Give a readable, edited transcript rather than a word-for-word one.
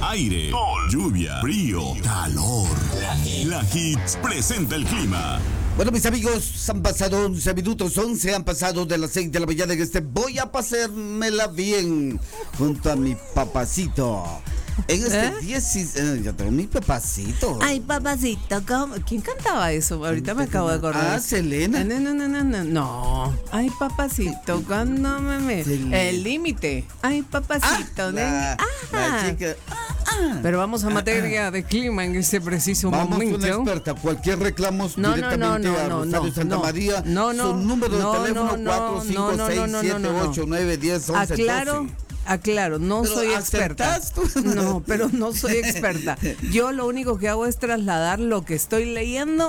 aire, sol, lluvia, frío, calor. La Hits presenta el clima. Bueno, mis amigos, han pasado 11 minutos, 11 han pasado de las 6 de la mañana en este Voy a pasármela bien junto a mi papacito. En este 10, yo tengo mi papacito. Ay, papacito, ¿quién cantaba eso? Ahorita me acabo de acordar. Ah, Selena. No. Ay, papacito, cuando me... El límite. Ay, papacito. La chica. Pero vamos a materia de clima en este preciso Vamos momento. con una experta. Cualquier reclamo directamente a Rosario Santa María. Su número de teléfono 45678910111. Aclaro, no Pero soy experta. No, pero no soy experta. Yo lo único que hago es trasladar lo que estoy leyendo